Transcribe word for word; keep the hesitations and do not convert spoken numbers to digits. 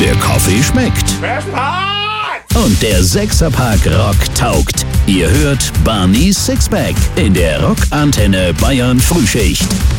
Der Kaffee schmeckt. Und der Sechserpack Rock taugt. Ihr hört Barney's Sixpack in der Rockantenne Bayern Frühschicht.